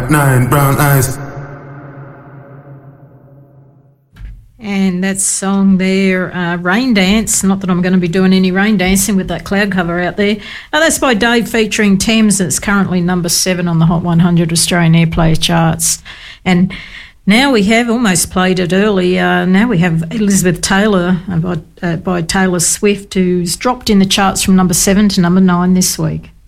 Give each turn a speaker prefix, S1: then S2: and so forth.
S1: 9, brown eyes.
S2: And that song there, Rain Dance, not that I'm going to be doing any rain dancing with that cloud cover out there. That's by Dave featuring Thames. It's currently number 7 on the Hot 100 Australian Airplay charts. And now we have almost played it early. Now we have Elizabeth Taylor by Taylor Swift, who's dropped in the charts from number 7 to number 9 this week.